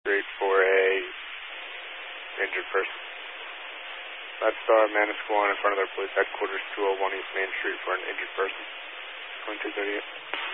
Street for a injured person. Red Star, Manus 1 in front of their police headquarters, 201 East Main Street for an injured person. 2238.